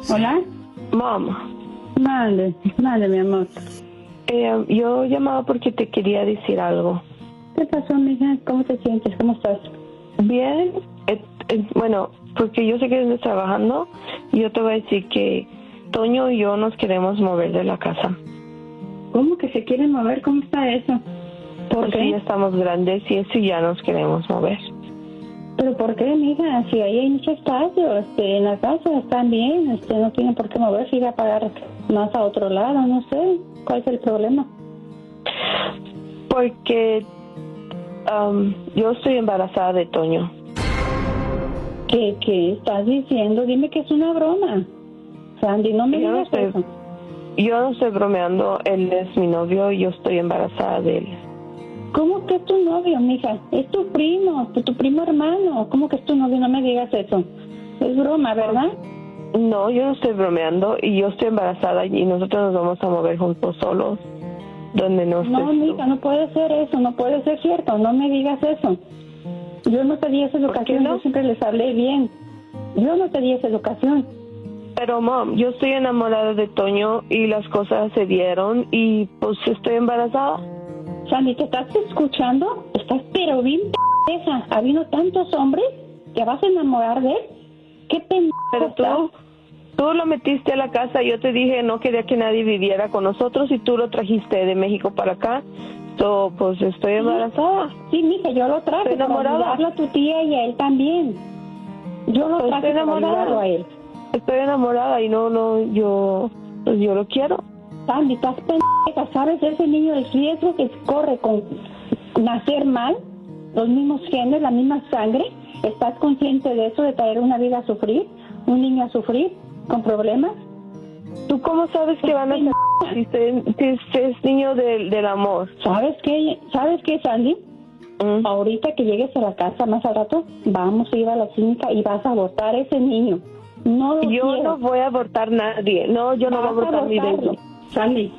Hola. Mom. Mande, mi amor. Yo llamaba porque te quería decir algo. ¿Qué pasó, mija? ¿Cómo te sientes? ¿Cómo estás? Bien. Bueno, porque yo sé que estás trabajando y yo te voy a decir que Toño y yo nos queremos mover de la casa. ¿Cómo que se quieren mover? ¿Cómo está eso? ¿Por qué? Ya estamos grandes y eso ya nos queremos mover. ¿Pero por qué, mija? Si ahí hay mucho espacio, en la casa están bien, no tienen por qué moverse, ir a pagar más a otro lado, no sé. ¿Cuál es el problema? Porque yo estoy embarazada de Toño. ¿Qué estás diciendo? Dime que es una broma. Sandy, no me digas eso. Yo no estoy bromeando, él es mi novio y yo estoy embarazada de él. ¿Cómo que es tu novio, mija? Es tu primo hermano. ¿Cómo que es tu novio? No me digas eso. Es broma, ¿verdad? No, yo no estoy bromeando y yo estoy embarazada y nosotros nos vamos a mover juntos solos. Donde no mija, no puede ser eso, no puede ser cierto. No me digas eso. Yo no te di esa educación, yo siempre les hablé bien. Yo no te di esa educación. Pero, Mom, yo estoy enamorada de Toño y las cosas se dieron y pues estoy embarazada. Sandy, ¿te estás escuchando? Estás pero bien pendeja. Habiendo tantos hombres, ¿te vas a enamorar de él? ¿Qué pendeja? Pero tú lo metiste a la casa, yo te dije no quería que nadie viviera con nosotros y tú lo trajiste de México para acá. Pues estoy embarazada. Sí, mija, yo lo traje para ayudarlo a tu tía y a él también. Yo lo traje para ayudarlo a él. Estoy enamorada y yo lo quiero. Sandy, estás pendeja, ¿sabes? Ese niño, el riesgo que corre con nacer mal, los mismos genes, la misma sangre, ¿estás consciente de eso, de traer una vida a sufrir, un niño a sufrir, con problemas? ¿Tú cómo sabes que van a ser si es niño del amor? ¿Sabes qué, Sandy? Ahorita que llegues a la casa más al rato, vamos a ir a la clínica y vas a abortar a ese niño. Yo no voy a abortar a nadie. No, yo no voy a abortar mi bebé. Sandy,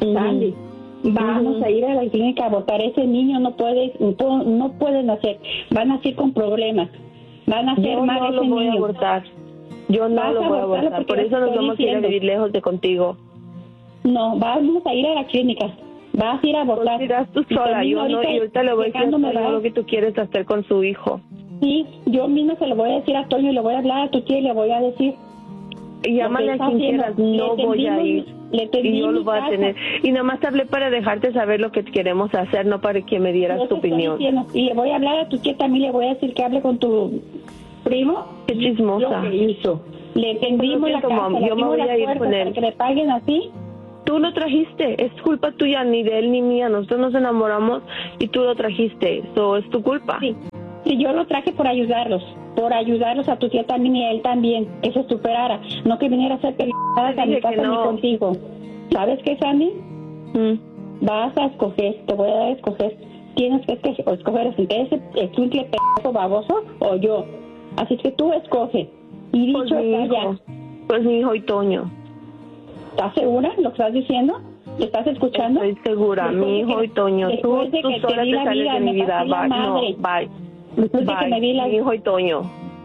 vamos a ir a la clínica a abortar. Ese niño no puede nacer. Va a nacer con problemas. Van a hacer mal a ese niño. Yo no lo voy a abortar. Yo no lo voy a abortar. Por eso nos vamos a ir a vivir lejos de contigo. No, vamos a ir a la clínica. Vas a ir a abortar. Pues irás tú sola. Yo no, y ahorita le voy a decir todo lo que tú quieres hacer con su hijo. Sí, yo misma se lo voy a decir a Toño y le voy a hablar a tu tía y le voy a decir. Y llámale a quien quieras, no voy a ir. Y yo lo voy a tener. Y nada más te hablé para dejarte saber lo que queremos hacer, no para que me dieras tu opinión. Y le voy a hablar a tu tía también, le voy a decir que hable con tu primo. Qué chismosa. Lo que hizo. Le tendimos la casa, yo me voy a ir con él. Para que le paguen así. Tú lo trajiste, es culpa tuya, ni de él ni mía. Nosotros nos enamoramos y tú lo trajiste, eso es tu culpa. Sí, yo lo traje por ayudarlos a tu tía también y a él también, que se superara, no que viniera a hacer peleadas a mi casa ni contigo. ¿Sabes qué, Sandy? Vas a escoger, te voy a dar a escoger. Tienes que escoger entre ese escuincle pedazo baboso o yo. Así que tú escoge. Y dicho ya. Pues mi hijo y Toño. ¿Estás segura de lo que estás diciendo? ¿Te estás escuchando? Estoy segura, mi hijo y Toño. Tú sola te sales de mi vida. Bye. No, bye. Después de que me vi mi hijo y Toño.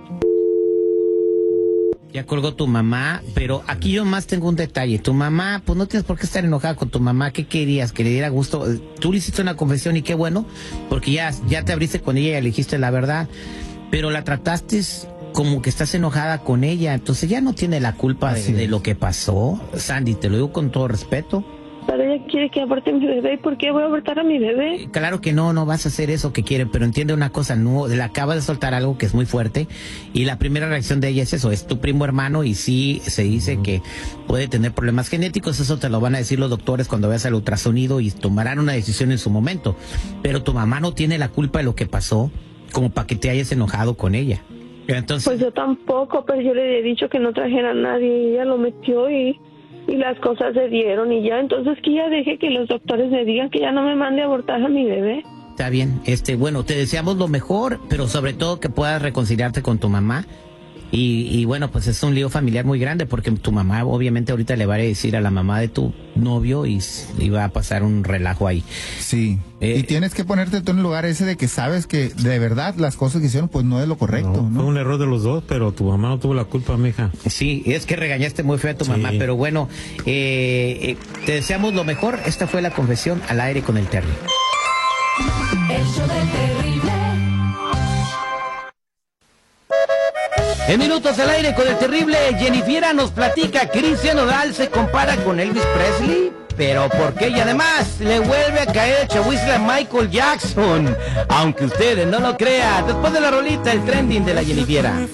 Ya colgó tu mamá, pero aquí yo más tengo un detalle. Tu mamá, pues no tienes por qué estar enojada con tu mamá. ¿Qué querías? Que le diera gusto. Tú le hiciste una confesión y qué bueno, porque ya te abriste con ella y le dijiste la verdad, pero la trataste como que estás enojada con ella. Entonces ya no tiene la culpa de lo que pasó. Sandy, te lo digo con todo respeto. Pero ella quiere que aborte a mi bebé. ¿Por qué voy a abortar a mi bebé? Claro que no vas a hacer eso que quiere, pero entiende una cosa, no, le acaba de soltar algo que es muy fuerte y la primera reacción de ella es eso, es tu primo hermano y sí se dice que puede tener problemas genéticos, eso te lo van a decir los doctores cuando veas el ultrasonido y tomarán una decisión en su momento, pero tu mamá no tiene la culpa de lo que pasó como para que te hayas enojado con ella. Entonces, pues yo tampoco, pero yo le he dicho que no trajera a nadie y ella lo metió y las cosas se dieron y ya, entonces que ya deje que los doctores me digan que ya no me mande a abortar a mi bebé. Está bien, bueno, te deseamos lo mejor, pero sobre todo que puedas reconciliarte con tu mamá y bueno, pues es un lío familiar muy grande porque tu mamá obviamente ahorita le va a decir a la mamá de tu novio y va a pasar un relajo ahí. Sí, y tienes que ponerte tú en el lugar ese de que sabes que de verdad las cosas que hicieron pues no es lo correcto, ¿no? Fue un error de los dos, pero tu mamá no tuvo la culpa, mija. Sí, es que regañaste muy feo a tu mamá, pero bueno, te deseamos lo mejor. Esta fue la confesión al aire con el Terry. El show del Terrible. En Minutos al Aire con el Terrible, Jennifiera nos platica, Cristian Nodal se compara con Elvis Presley, pero ¿por qué? Y además le vuelve a caer el chahuizle a Michael Jackson, aunque ustedes no lo crean. Después de la rolita, el trending de la Jennifiera.